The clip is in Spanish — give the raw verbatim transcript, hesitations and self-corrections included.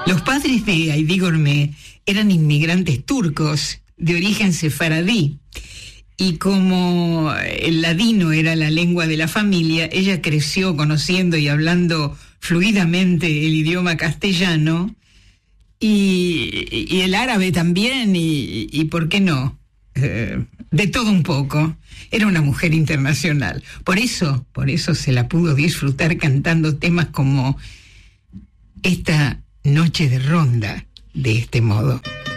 Los padres de Aidí Gourmet eran inmigrantes turcos de origen sefaradí, y como el ladino era la lengua de la familia, ella creció conociendo y hablando fluidamente el idioma castellano y, y el árabe también, y, y ¿por qué no? Eh, de todo un poco. Era una mujer internacional. Por eso, por eso se la pudo disfrutar cantando temas como esta Noche de Ronda, de este modo.